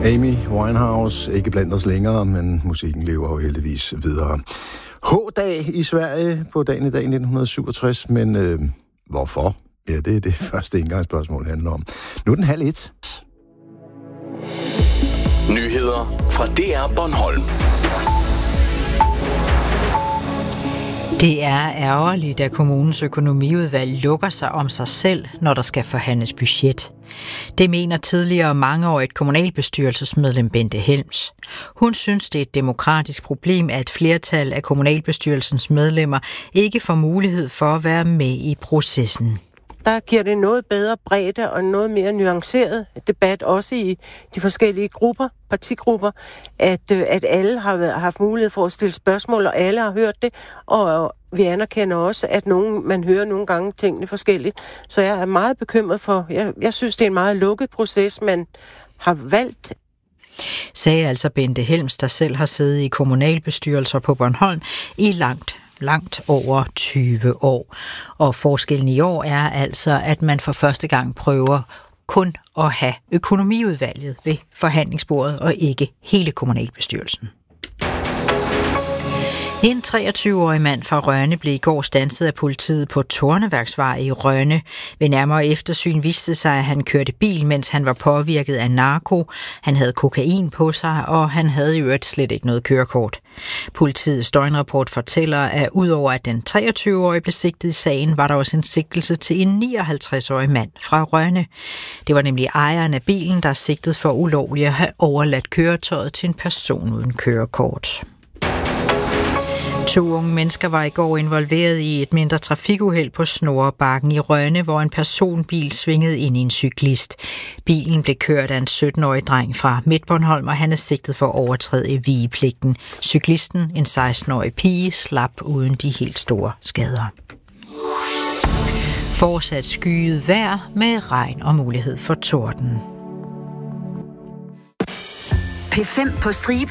Amy Winehouse, ikke blandt os længere, men musikken lever jo heldigvis videre. H-dag i Sverige på dagen i dag 1967, men hvorfor? Ja, det er det første indgangsspørgsmål handler om. Nu er den 12:30. Nyheder fra DR Bornholm. Det er ærgerligt, at kommunens økonomiudvalg lukker sig om sig selv, når der skal forhandles budget. Det mener tidligere mangeårigt kommunalbestyrelsesmedlem Bente Helms. Hun synes, det er et demokratisk problem, at et flertal af kommunalbestyrelsens medlemmer ikke får mulighed for at være med i processen. Der giver det noget bedre bredde og noget mere nuanceret debat, også i de forskellige grupper, partigrupper, at alle har haft mulighed for at stille spørgsmål, og alle har hørt det, og vi anerkender også, at man hører nogle gange tingene forskelligt. Så jeg er meget bekymret for, jeg synes, det er en meget lukket proces, man har valgt. Sagde altså Bente Helms, der selv har siddet i kommunalbestyrelser på Bornholm i langt over 20 år. Og forskellen i år er altså, at man for første gang prøver kun at have økonomiudvalget ved forhandlingsbordet og ikke hele kommunalbestyrelsen. En 23-årig mand fra Rønne blev i går standset af politiet på Torneværksvej i Rønne. Ved nærmere eftersyn viste sig, at han kørte bil, mens han var påvirket af narko. Han havde kokain på sig, og han havde i øvrigt slet ikke noget kørekort. Politiets døgnrapport fortæller, at udover at den 23-årige blev sigtet i sagen, var der også en sigtelse til en 59-årig mand fra Rønne. Det var nemlig ejeren af bilen, der er sigtet for ulovligt at have overladt køretøjet til en person uden kørekort. 2 unge mennesker var i går involveret i et mindre trafikuheld på Snorebakken i Rønne, hvor en personbil svingede ind i en cyklist. Bilen blev kørt af en 17-årig dreng fra Midtbornholm, og han er sigtet for at overtræde vigepligten. Cyklisten, en 16-årig pige, slap uden de helt store skader. Fortsat skyet vejr med regn og mulighed for torden. P5 på stribe